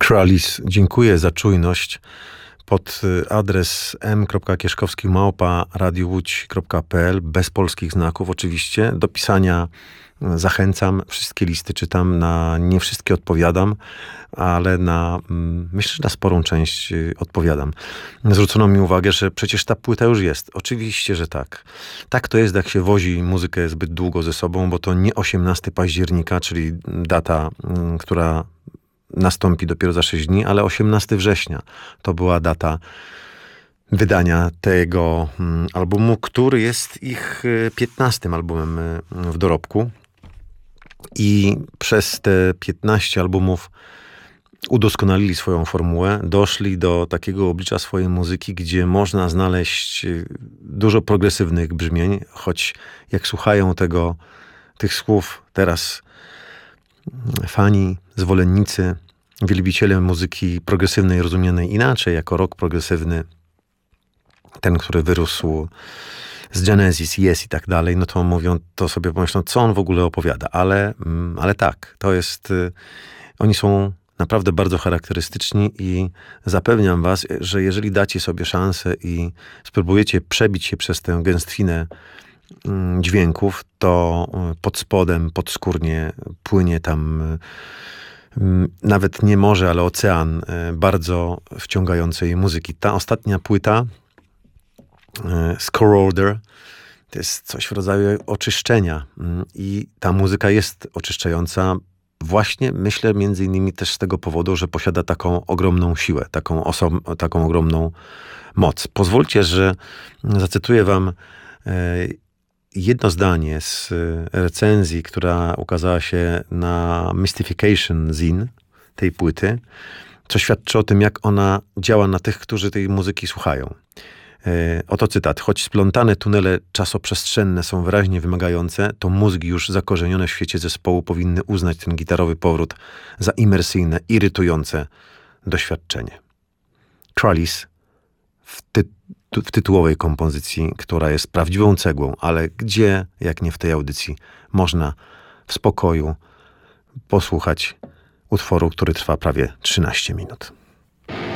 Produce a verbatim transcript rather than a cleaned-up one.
Kralis, dziękuję za czujność. Pod adres m kropka kieszkowski małpa radio łódź kropka p l, bez polskich znaków oczywiście. Do pisania zachęcam. Wszystkie listy czytam, na nie wszystkie odpowiadam, ale na, myślę, że na sporą część odpowiadam. Zwrócono mi uwagę, że przecież ta płyta już jest. Oczywiście, że tak. Tak to jest, jak się wozi muzykę zbyt długo ze sobą, bo to nie osiemnastego października, czyli data, która nastąpi dopiero za sześć dni, ale osiemnastego września to była data wydania tego albumu, który jest ich piętnastym albumem w dorobku. I przez te piętnaście albumów udoskonalili swoją formułę, doszli do takiego oblicza swojej muzyki, gdzie można znaleźć dużo progresywnych brzmień, choć jak słuchają tego, tych słów teraz fani, zwolennicy, wielbiciele muzyki progresywnej rozumianej inaczej, jako rock progresywny, ten, który wyrósł z Genesis, Yes i tak dalej, no to mówią, to sobie pomyślą, co on w ogóle opowiada, ale, ale tak, to jest, oni są naprawdę bardzo charakterystyczni i zapewniam was, że jeżeli dacie sobie szansę i spróbujecie przebić się przez tę gęstwinę dźwięków, to pod spodem, podskórnie płynie tam nawet nie morze, ale ocean bardzo wciągającej muzyki. Ta ostatnia płyta, Score Order, to jest coś w rodzaju oczyszczenia i ta muzyka jest oczyszczająca właśnie, myślę, między innymi też z tego powodu, że posiada taką ogromną siłę, taką, oso- taką ogromną moc. Pozwólcie, że zacytuję wam jedno zdanie z recenzji, która ukazała się na Mystification Zine tej płyty, co świadczy o tym, jak ona działa na tych, którzy tej muzyki słuchają. Oto cytat. Choć splątane tunele czasoprzestrzenne są wyraźnie wymagające, to mózgi już zakorzenione w świecie zespołu powinny uznać ten gitarowy powrót za imersyjne, irytujące doświadczenie. Kralis w, ty w tytułowej kompozycji, która jest prawdziwą cegłą, ale gdzie, jak nie w tej audycji, można w spokoju posłuchać utworu, który trwa prawie trzynaście minut.